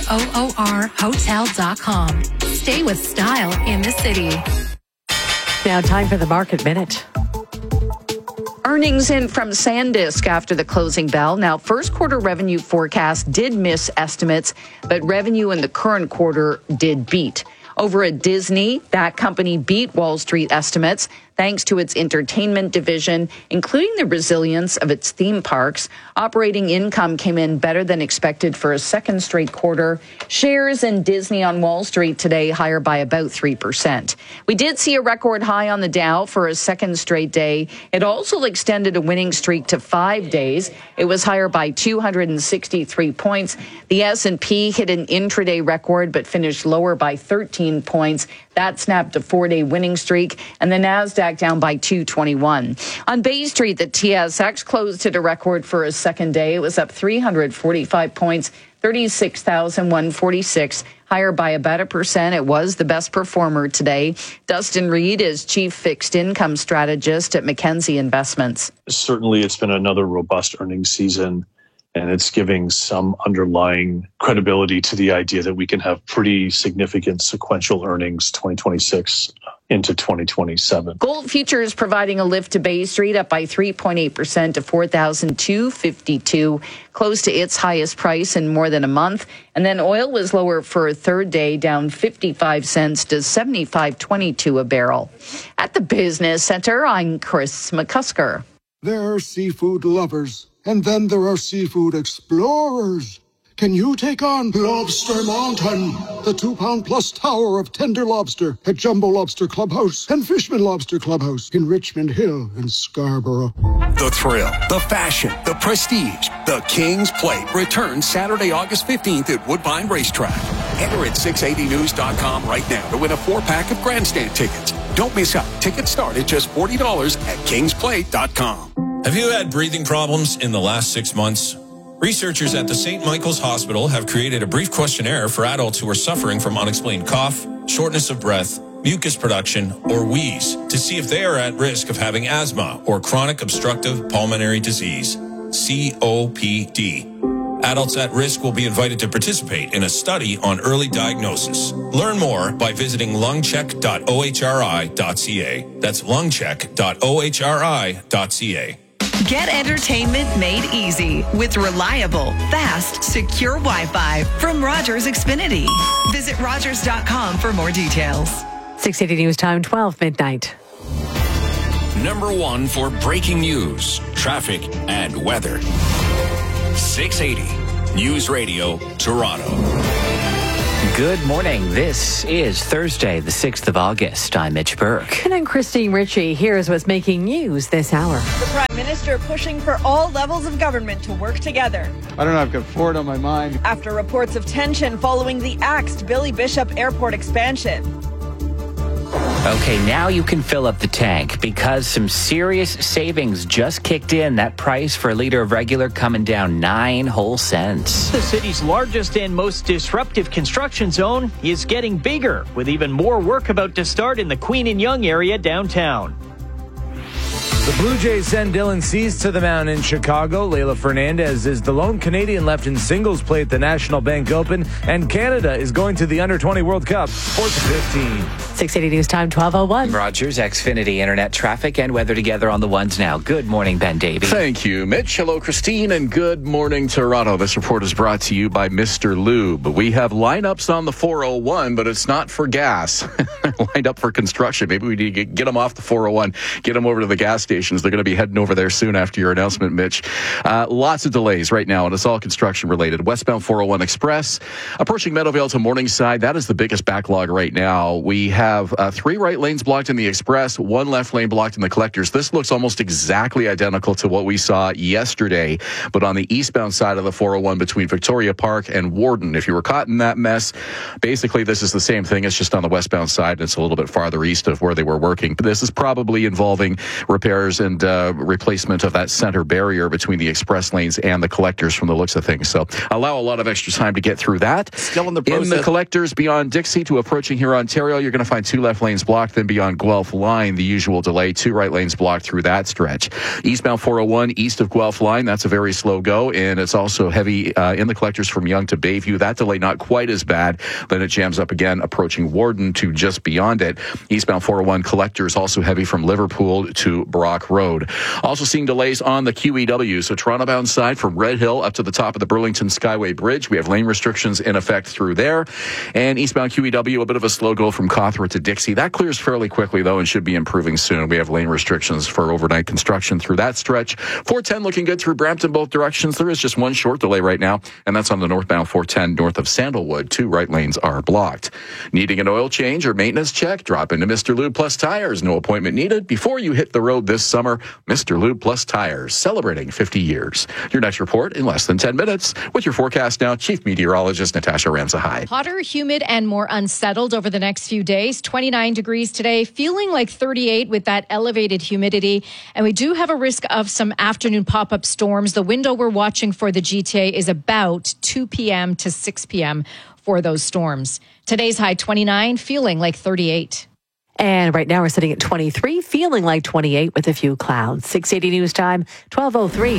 toor hotel dot com. Stay with style in the city. Now time for the Market Minute. Earnings in from SanDisk after the closing bell. Now, first quarter revenue forecast did miss estimates, but revenue in the current quarter did beat. Over at Disney, that company beat Wall Street estimates thanks to its entertainment division, including the resilience of its theme parks. Operating income came in better than expected for a second straight quarter. Shares in Disney on Wall Street today higher by about three percent. We did see a record high on the Dow for a second straight day. It also extended a winning streak to five days. It was higher by two hundred sixty-three points. The S and P hit an intraday record but finished lower by thirteen points. That snapped a four-day winning streak, and the Nasdaq down by two twenty-one. On Bay Street, the T S X closed at a record for a second day. It was up three hundred forty-five points, thirty-six thousand one hundred forty-six, higher by about a percent. It was the best performer today. Dustin Reed is Chief Fixed Income Strategist at Mackenzie Investments. Certainly, it's been another robust earnings season, and it's giving some underlying credibility to the idea that we can have pretty significant sequential earnings twenty twenty-six into twenty twenty-seven. Gold futures providing a lift to Bay Street, up by three point eight percent to four thousand two hundred fifty-two, close to its highest price in more than a month. And then oil was lower for a third day, down fifty-five cents to seventy-five twenty-two a barrel. At the Business Center, I'm Chris McCusker. There are seafood lovers, and then there are seafood explorers. Can you take on Lobster Mountain, the two-pound plus tower of tender lobster at Jumbo Lobster Clubhouse and Fishman Lobster Clubhouse in Richmond Hill and Scarborough? The thrill, the fashion, the prestige. The King's Plate returns Saturday, August fifteenth at Woodbine Racetrack. Enter at six eighty news dot com right now to win a four-pack of grandstand tickets. Don't miss out. Tickets start at just forty dollars at kings plate dot com. Have you had breathing problems in the last six months? Researchers at the Saint Michael's Hospital have created a brief questionnaire for adults who are suffering from unexplained cough, shortness of breath, mucus production, or wheeze to see if they are at risk of having asthma or chronic obstructive pulmonary disease, C O P D. Adults at risk will be invited to participate in a study on early diagnosis. Learn more by visiting lungcheck dot o h r i dot c a. That's lungcheck dot o h r i dot c a. Get entertainment made easy with reliable, fast, secure Wi-Fi from Rogers Xfinity. Visit rogers dot com for more details. six eighty News Time, twelve midnight. Number one for breaking news, traffic, and weather. six eighty News Radio, Toronto. Good morning. This is Thursday, the sixth of August. I'm Mitch Burke. And I'm Christine Ritchie. Here's what's making news this hour. The Prime Minister pushing for all levels of government to work together. I don't know, I've got Ford on my mind. After reports of tension following the axed Billy Bishop Airport expansion. Okay, now you can fill up the tank because some serious savings just kicked in. That price for a liter of regular coming down nine whole cents. The city's largest and most disruptive construction zone is getting bigger, with even more work about to start in the Queen and Yonge area downtown. The Blue Jays send Dylan Cease to the mound in Chicago. Leila Fernandez is the lone Canadian left in singles play at the National Bank Open. And Canada is going to the under twenty World Cup. Sports fifteen. six eighty News Time, twelve oh one. Rogers, Xfinity, internet traffic, and weather together on the ones now. Good morning, Ben Davey. Thank you, Mitch. Hello, Christine, and good morning, Toronto. This report is brought to you by Mister Lube. We have lineups on the four oh one, but it's not for gas. Lined up for construction. Maybe we need to get, get them off the four oh one, get them over to the gas station. They're going to be heading over there soon after your announcement, Mitch. Uh, lots of delays right now, and it's all construction related. Westbound four oh one Express, approaching Meadowvale to Morningside. That is the biggest backlog right now. We have uh, three right lanes blocked in the Express, one left lane blocked in the Collectors. This looks almost exactly identical to what we saw yesterday, but on the eastbound side of the four oh one between Victoria Park and Warden. If you were caught in that mess, basically this is the same thing. It's just on the westbound side, and it's a little bit farther east of where they were working. But this is probably involving repairs and uh, replacement of that center barrier between the express lanes and the Collectors from the looks of things. So allow a lot of extra time to get through that. Still in the process. In the Collectors beyond Dixie to approaching here Ontario, you're going to find two left lanes blocked. Then beyond Guelph Line, the usual delay, two right lanes blocked through that stretch. Eastbound four oh one east of Guelph Line, that's a very slow go, and it's also heavy uh, in the Collectors from Yonge to Bayview. That delay not quite as bad. Then it jams up again approaching Warden to just beyond it. Eastbound four oh one Collectors also heavy from Liverpool to Brock Road. Also seeing delays on the Q E W. So Toronto bound side from Red Hill up to the top of the Burlington Skyway Bridge. We have lane restrictions in effect through there. And eastbound Q E W, a bit of a slow go from Cawthra to Dixie. That clears fairly quickly, though, and should be improving soon. We have lane restrictions for overnight construction through that stretch. four ten looking good through Brampton both directions. There is just one short delay right now, and that's on the northbound four ten north of Sandalwood. Two right lanes are blocked. Needing an oil change or maintenance check? Drop into Mister Lube Plus Tires. No appointment needed. Before you hit the road this summer, Mister Lube Plus Tires, celebrating fifty years. Your next report in less than ten minutes. With your forecast now, Chief Meteorologist Natasha Ramsahai. Hotter, humid, and more unsettled over the next few days. twenty-nine degrees today, feeling like thirty-eight with that elevated humidity. And we do have a risk of some afternoon pop-up storms. The window we're watching for the G T A is about two p.m. to six p.m. for those storms. Today's high twenty-nine, feeling like thirty-eight. And right now we're sitting at twenty-three, feeling like twenty-eight with a few clouds. six eighty News Time, twelve oh three.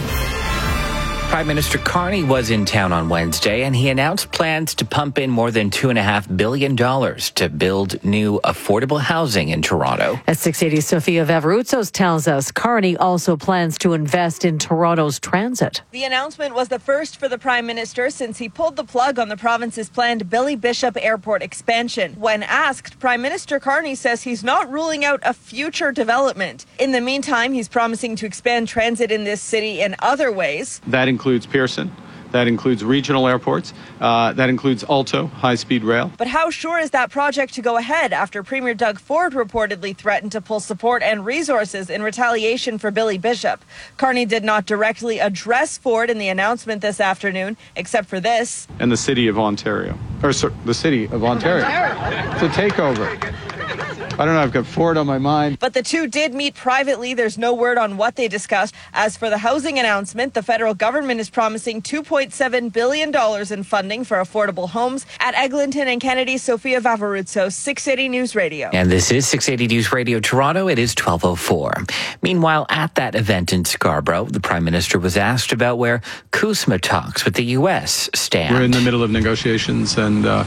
Prime Minister Carney was in town on Wednesday, and he announced plans to pump in more than two point five billion dollars to build new affordable housing in Toronto. At six eighty, Sofia Veveroutsos tells us Carney also plans to invest in Toronto's transit. The announcement was the first for the Prime Minister since he pulled the plug on the province's planned Billy Bishop Airport expansion. When asked, Prime Minister Carney says he's not ruling out a future development. In the meantime, he's promising to expand transit in this city in other ways. That includes Pearson. That includes regional airports. Uh, that includes Alto, high-speed rail. But how sure is that project to go ahead after Premier Doug Ford reportedly threatened to pull support and resources in retaliation for Billy Bishop? Carney did not directly address Ford in the announcement this afternoon, except for this. And the city of Ontario. Or sorry, the city of Ontario. It's a takeover. I don't know, I've got Ford on my mind. But the two did meet privately. There's no word on what they discussed. As for the housing announcement, the federal government is promising two point seven billion dollars in funding for affordable homes. At Eglinton and Kennedy, Sophia Vavaruzzo, six eighty News Radio. And this is six eighty News Radio Toronto. It is twelve oh four. Meanwhile, at that event in Scarborough, the Prime Minister was asked about where CUSMA talks with the U S stand. We're in the middle of negotiations, and uh,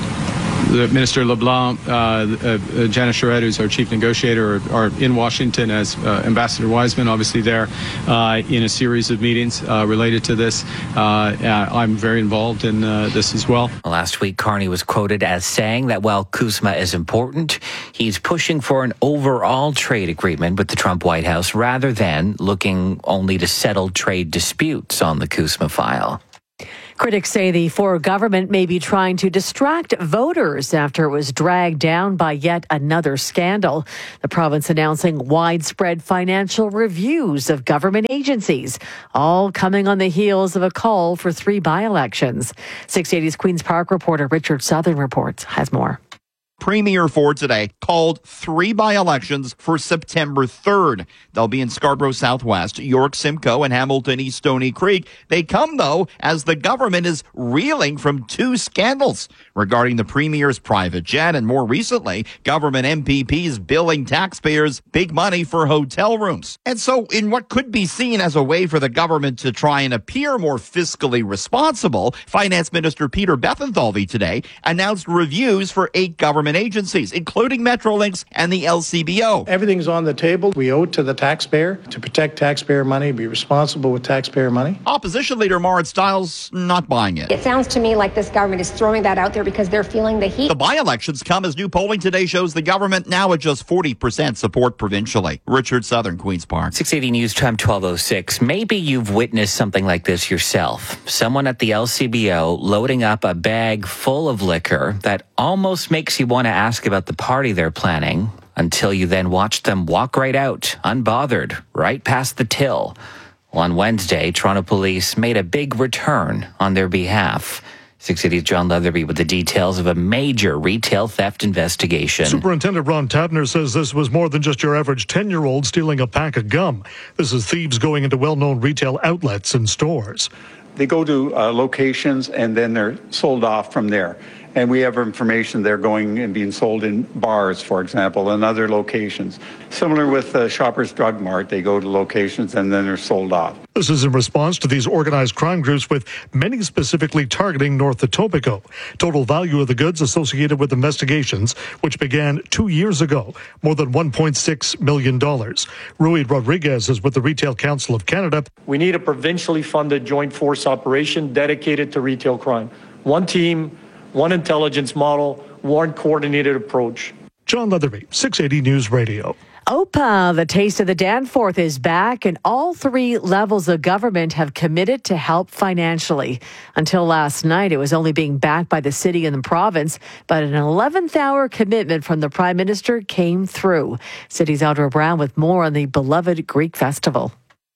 the Minister LeBlanc, uh, uh, Janice Charette, who's our chief negotiator, are, are in Washington, as uh, Ambassador Wiseman, obviously there uh, in a series of meetings uh, related to this. Uh, uh, I'm very involved in uh, this as well. Last week, Carney was quoted as saying that while CUSMA is important, he's pushing for an overall trade agreement with the Trump White House rather than looking only to settle trade disputes on the CUSMA file. Critics say the Ford government may be trying to distract voters after it was dragged down by yet another scandal. The province announcing widespread financial reviews of government agencies, all coming on the heels of a call for three by-elections. six eighty's Queen's Park reporter Richard Southern reports has more. Premier Ford today called three by-elections for September third. They'll be in Scarborough Southwest, York Simcoe, and Hamilton East Stony Creek. They come, though, as the government is reeling from two scandals regarding the Premier's private jet and, more recently, government M P Ps billing taxpayers big money for hotel rooms. And so, in what could be seen as a way for the government to try and appear more fiscally responsible, Finance Minister Peter Bethlenfalvy today announced reviews for eight government agencies, including Metrolinx and the L C B O. Everything's on the table. We owe it to the taxpayer to protect taxpayer money, be responsible with taxpayer money. Opposition Leader Marit Stiles not buying it. It sounds to me like this government is throwing that out there because they're feeling the heat. The by-elections come as new polling today shows the government now at just forty percent support provincially. Richard Southern, Queen's Park. six eighty News Time twelve oh six. Maybe you've witnessed something like this yourself. Someone at the L C B O loading up a bag full of liquor that almost makes you want to ask about the party they're planning, until you then watch them walk right out, unbothered, right past the till. Well, on Wednesday, Toronto police made a big return on their behalf. six eighty's John Leatherby with the details of a major retail theft investigation. Superintendent Ron Tabner says this was more than just your average ten-year-old stealing a pack of gum. This is thieves going into well-known retail outlets and stores. They go to uh, locations and then they're sold off from there. And we have information they're going and being sold in bars, for example, and other locations. Similar with uh, Shoppers Drug Mart, they go to locations and then they're sold off. This is in response to these organized crime groups, with many specifically targeting North Etobicoke. Total value of the goods associated with investigations, which began two years ago, more than one point six million dollars. Rui Rodriguez is with the Retail Council of Canada. We need a provincially funded joint force operation dedicated to retail crime. One team, one intelligence model, one coordinated approach. John Leatherby, six eighty News Radio. O P A, the Taste of the Danforth, is back, and all three levels of government have committed to help financially. Until last night, it was only being backed by the city and the province, but an eleventh hour commitment from the Prime Minister came through. City's Audra Brown with more on the beloved Greek festival.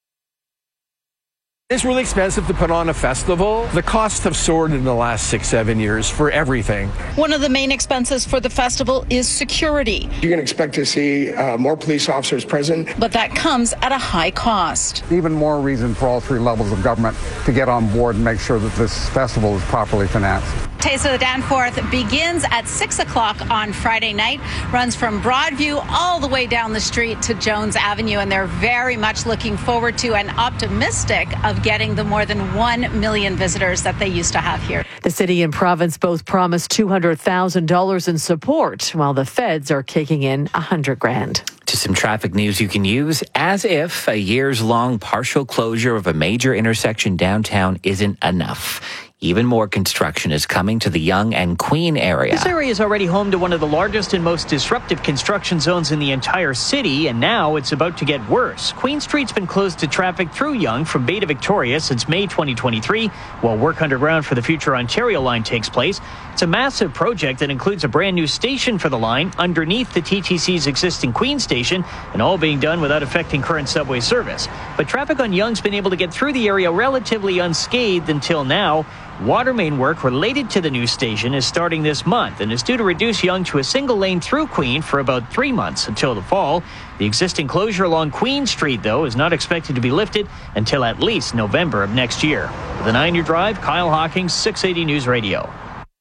It's really expensive to put on a festival. The costs have soared in the last six, seven years for everything. One of the main expenses for the festival is security. You can expect to see uh, more police officers present. But that comes at a high cost. Even more reason for all three levels of government to get on board and make sure that this festival is properly financed. Taste of the Danforth begins at six o'clock on Friday night, runs from Broadview all the way down the street to Jones Avenue, and they're very much looking forward to and optimistic of getting the more than one million visitors that they used to have here. The city and province both promised two hundred thousand dollars in support, while the feds are kicking in one hundred grand. To some traffic news you can use, as if a years-long partial closure of a major intersection downtown isn't enough. Even more construction is coming to the Yonge and Queen area. This area is already home to one of the largest and most disruptive construction zones in the entire city, and now it's about to get worse. Queen Street's been closed to traffic through Yonge from Bay to Victoria since May twenty twenty-three, while work underground for the future Ontario line takes place. It's a massive project that includes a brand new station for the line underneath the T T C's existing Queen station, and all being done without affecting current subway service. But traffic on Yonge's been able to get through the area relatively unscathed until now. Water main work related to the new station is starting this month and is due to reduce Yonge to a single lane through Queen for about three months until the fall. The existing closure along Queen Street, though, is not expected to be lifted until at least November of next year. With a nine-year drive, Kyle Hawkins, six eighty News Radio.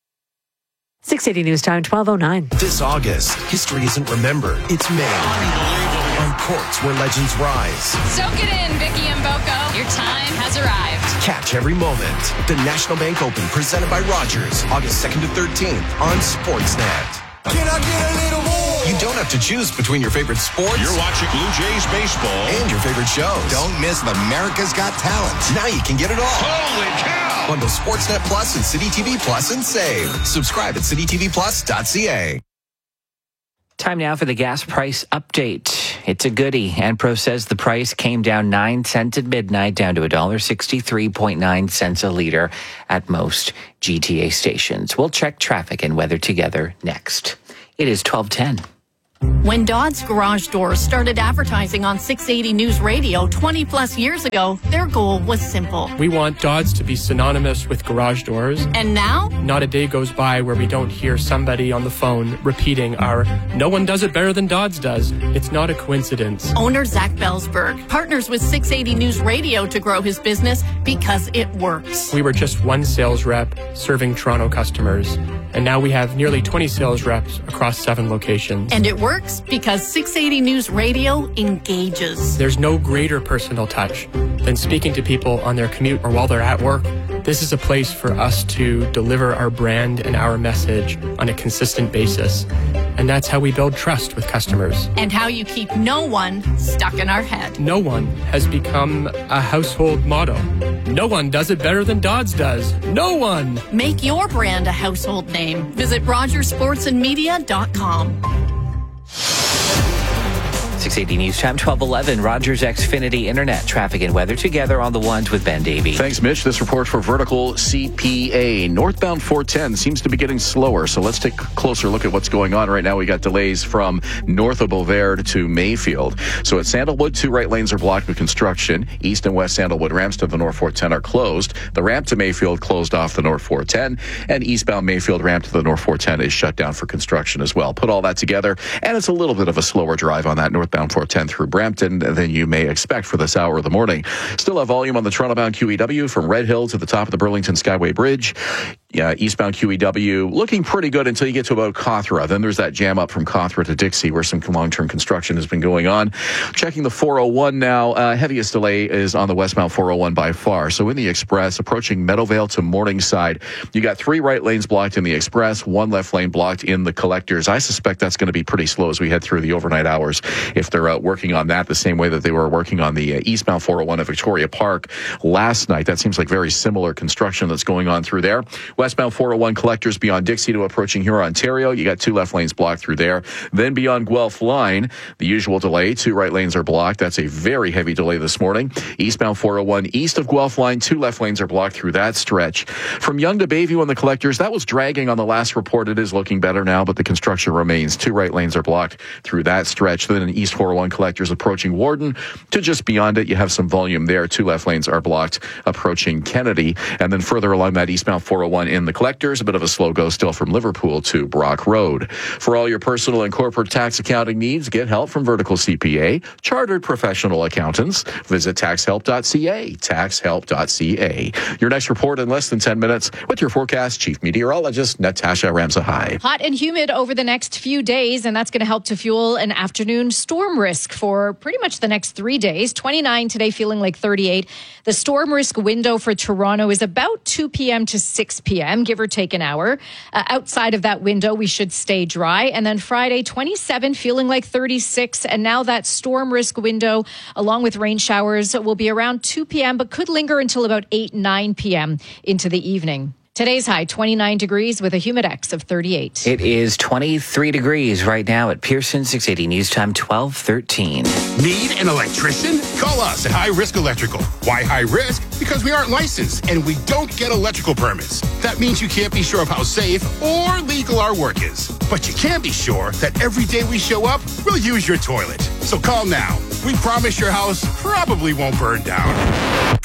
six eighty News Time, twelve oh nine. This August, history isn't remembered, it's made. On courts where legends rise. Soak it in, Vicky and Boko. Your time has arrived. Catch every moment. The National Bank Open, presented by Rogers, August second to thirteenth on Sportsnet. Can I get a little more? You don't have to choose between your favorite sports. You're watching Blue Jays baseball. And your favorite shows. Don't miss America's Got Talent. Now you can get it all. Holy cow! Bundle Sportsnet Plus and City T V Plus and save. Subscribe at city t v plus dot c a. Time now for the gas price update. It's a goodie. Enpro says the price came down nine cents at midnight, down to one dollar sixty-three point nine cents a liter at most G T A stations. We'll check traffic and weather together next. It is twelve ten. When Dodds Garage Doors started advertising on six eighty News Radio twenty plus years ago, their goal was simple. We want Dodds to be synonymous with garage doors. And now? Not a day goes by where we don't hear somebody on the phone repeating our "no one does it better than Dodds does." It's not a coincidence. Owner Zach Belsberg partners with six eighty News Radio to grow his business because it works. We were just one sales rep serving Toronto customers, and now we have nearly twenty sales reps across seven locations. And it works because six eighty News Radio engages. There's no greater personal touch than speaking to people on their commute or while they're at work. This is a place for us to deliver our brand and our message on a consistent basis. And that's how we build trust with customers. And how you keep no one stuck in our head. No one has become a household motto. No one does it better than Dodds does. No one! Make your brand a household name. Visit rogers sports and media dot com. six eighty News Time, twelve eleven. Rogers Xfinity Internet traffic and weather together on the ones with Ben Davey. Thanks, Mitch. This report for Vertical C P A. Northbound four ten seems to be getting slower, so let's take a closer look at what's going on right now. We got delays from north of Bovaird to Mayfield. So at Sandalwood, two right lanes are blocked with construction. East and west Sandalwood ramps to the North four ten are closed. The ramp to Mayfield closed off the North four ten, and eastbound Mayfield ramp to the North four ten is shut down for construction as well. Put all that together, and it's a little bit of a slower drive on that northbound four ten through Brampton than you may expect for this hour of the morning. Still have volume on the Toronto-bound Q E W from Red Hill to the top of the Burlington Skyway Bridge. Yeah, eastbound Q E W looking pretty good until you get to about Cawthra. Then there's that jam up from Cawthra to Dixie where some long-term construction has been going on. Checking the four oh one now. Uh, heaviest delay is on the westbound four oh one by far. So in the Express, approaching Meadowvale to Morningside, you got three right lanes blocked in the Express, one left lane blocked in the Collectors. I suspect that's going to be pretty slow as we head through the overnight hours if they're uh, working on that the same way that they were working on the uh, eastbound four oh one at Victoria Park last night. That seems like very similar construction that's going on through there. Westbound four oh one Collectors beyond Dixie to approaching Huron, Ontario. You got two left lanes blocked through there. Then beyond Guelph Line, the usual delay. Two right lanes are blocked. That's a very heavy delay this morning. Eastbound four oh one east of Guelph Line, two left lanes are blocked through that stretch. From Yonge to Bayview on the Collectors, that was dragging on the last report. It is looking better now, but the construction remains. Two right lanes are blocked through that stretch. Then in East four oh one Collectors approaching Warden to just beyond it, you have some volume there. Two left lanes are blocked approaching Kennedy. And then further along that eastbound four oh one in the Collectors, a bit of a slow go still from Liverpool to Brock Road. For all your personal and corporate tax accounting needs, get help from Vertical C P A, chartered professional accountants. Visit tax help dot c a, tax help dot c a. Your next report in less than ten minutes with your forecast chief meteorologist Natasha Ramsahai. Hot and humid over the next few days, and that's going to help to fuel an afternoon storm risk for pretty much the next three days. twenty-nine today, feeling like thirty-eight. The storm risk window for Toronto is about two p.m. to six p.m., give or take an hour. Uh, outside of that window, we should stay dry. And then Friday, twenty-seven, feeling like thirty-six. And now that storm risk window, along with rain showers, will be around two p.m., but could linger until about eight, nine p.m. into the evening. Today's high, twenty-nine degrees with a humidex of thirty-eight. It is twenty-three degrees right now at Pearson. Six eighty News Time, twelve thirteen. Need an electrician? Call us at High Risk Electrical. Why high risk? Because we aren't licensed and we don't get electrical permits. That means you can't be sure of how safe or legal our work is. But you can be sure that every day we show up, we'll use your toilet. So call now. We promise your house probably won't burn down.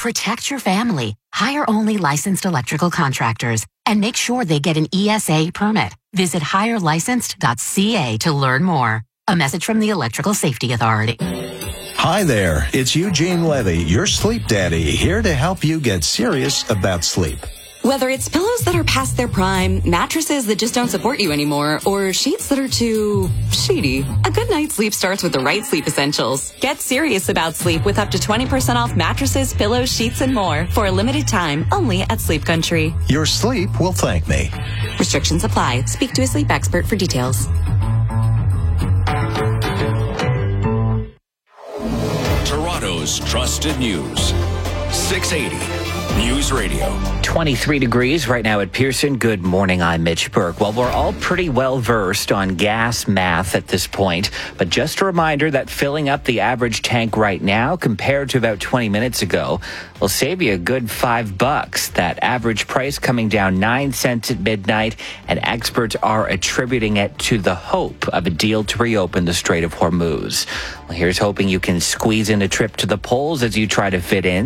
Protect your family. Hire only licensed electrical contractors and make sure they get an E S A permit. Visit hire licensed dot c a to learn more. A message from the Electrical Safety Authority. Hi there, it's Eugene Levy, your sleep daddy, here to help you get serious about sleep. Whether it's pillows that are past their prime, mattresses that just don't support you anymore, or sheets that are too sheety, a good night's sleep starts with the right sleep essentials. Get serious about sleep with up to twenty percent off mattresses, pillows, sheets, and more for a limited time only at Sleep Country. Your sleep will thank me. Restrictions apply. Speak to a sleep expert for details. Toronto's trusted news. six eighty News Radio. twenty-three degrees right now at Pearson. Good morning, I'm Mitch Burke. Well, we're all pretty well versed on gas math at this point, but just a reminder that filling up the average tank right now compared to about twenty minutes ago will save you a good five bucks. That average price coming down nine cents at midnight, and experts are attributing it to the hope of a deal to reopen the Strait of Hormuz. Well, here's hoping you can squeeze in a trip to the polls as you try to fit in.